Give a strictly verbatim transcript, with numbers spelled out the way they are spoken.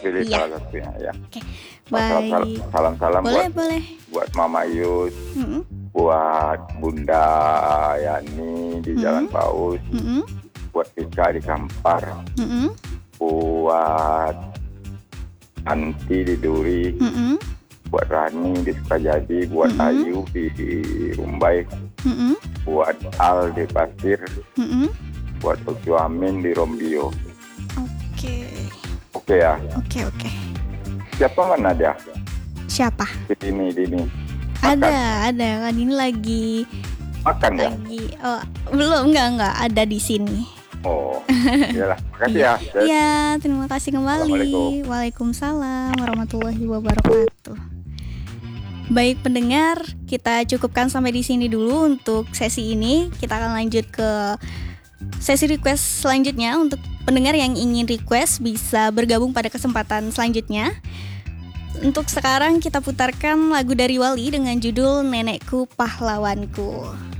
pilih Iya. salah satunya ya. Oke, Salam- baik. Salam-salam Boleh, buat boleh. buat Mama Yus, Mm-mm. buat Bunda Yani di Jalan Mm-mm. Paus, Mm-mm. buat Tika di Kampar, Mm-mm. buat Anti di Duri, Mm-mm. buat Rani di Sukajadi, buat Mm-mm. Ayu di, di Rumbai, Mm-mm. buat Al di Pasir, Mm-mm. buat Ucu Amin di Rombio. Oke, Oke ya. oke, oke. Siapa mana dia? Siapa? Dini, Dini. Ada, ada. Kan ini lagi, Makan ya? lagi. Oh, belum, enggak, enggak. Ada di sini. Oh, iyalah. Makasih ya. Iya, terima kasih kembali. Assalamualaikum. Waalaikumsalam warahmatullahi wabarakatuh. Baik pendengar, kita cukupkan sampai di sini dulu untuk sesi ini. Kita akan lanjut ke sesi request selanjutnya. Untuk pendengar yang ingin request bisa bergabung pada kesempatan selanjutnya. Untuk sekarang kita putarkan lagu dari Wali dengan judul Nenekku Pahlawanku.